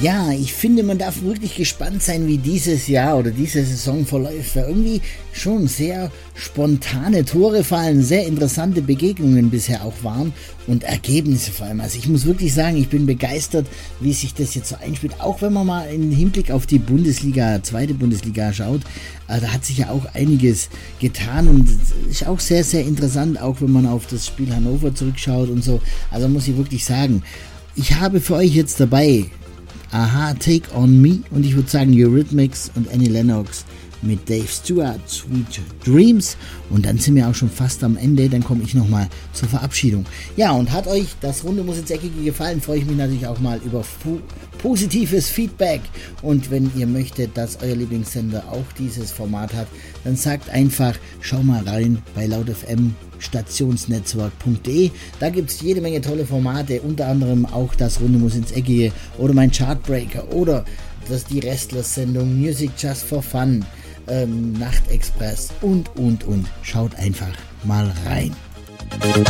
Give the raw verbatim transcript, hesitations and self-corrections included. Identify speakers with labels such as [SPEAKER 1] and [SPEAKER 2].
[SPEAKER 1] Ja, ich finde, man darf wirklich gespannt sein, wie dieses Jahr oder diese Saison verläuft, weil irgendwie schon sehr spontane Tore fallen, sehr interessante Begegnungen bisher auch waren und Ergebnisse vor allem. Also ich muss wirklich sagen, ich bin begeistert, wie sich das jetzt so einspielt, auch wenn man mal im Hinblick auf die Bundesliga, zweite Bundesliga schaut, äh, da hat sich ja auch einiges getan und ist auch sehr, sehr interessant, auch wenn man auf das Spiel Hannover zurückschaut und so. Also muss ich wirklich sagen, ich habe für euch jetzt dabei Aha, Take On Me und ich würde sagen Eurythmics und Annie Lennox mit Dave Stewart, Sweet Dreams, und dann sind wir auch schon fast am Ende, dann komme ich nochmal zur Verabschiedung. Ja, und hat euch das Runde muss ins Eckige gefallen, freue ich mich natürlich auch mal über fu- positives Feedback, und wenn ihr möchtet, dass euer Lieblingssender auch dieses Format hat, dann sagt einfach, schau mal rein bei Laut F M stationsnetzwerk punkt de. Da gibt es jede Menge tolle Formate, unter anderem auch das Runde muss ins Eckige oder mein Chartbreaker oder das die Restless-Sendung Music Just for Fun, ähm, Nachtexpress und, und, und. Schaut einfach mal rein.